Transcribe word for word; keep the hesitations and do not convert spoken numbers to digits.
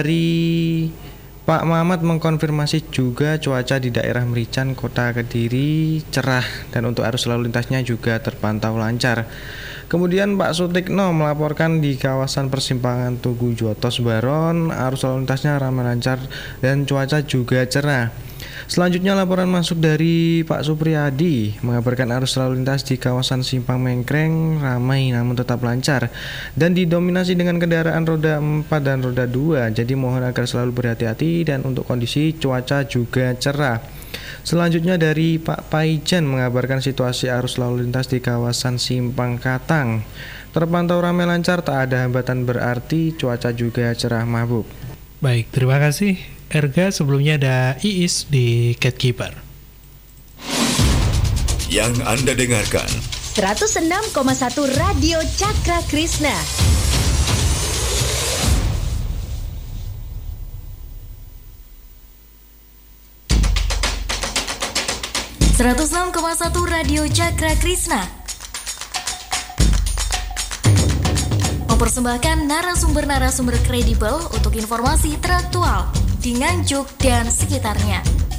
Dari Pak Mamat mengkonfirmasi juga cuaca di daerah Merican, Kota Kediri cerah dan untuk arus lalu lintasnya juga terpantau lancar. Kemudian Pak Sutikno melaporkan di kawasan persimpangan Tugu Jotos Baron arus lalu lintasnya ramai lancar dan cuaca juga cerah. Selanjutnya laporan masuk dari Pak Supriyadi mengabarkan arus lalu lintas di kawasan Simpang Mengkreng ramai namun tetap lancar dan didominasi dengan kendaraan roda empat dan roda dua. Jadi mohon agar selalu berhati-hati dan untuk kondisi cuaca juga cerah. Selanjutnya dari Pak Paijan mengabarkan situasi arus lalu lintas di kawasan Simpang Katang terpantau ramai lancar, tak ada hambatan berarti cuaca juga cerah mahbub. Baik, terima kasih Erga. Sebelumnya ada Iis di Catkeeper. Yang Anda dengarkan seratus enam koma satu Radio Cakra Krisna. seratus enam koma satu Radio Cakra Krisna mempersembahkan narasumber-narasumber kredibel untuk informasi teraktual di Nganjuk dan sekitarnya.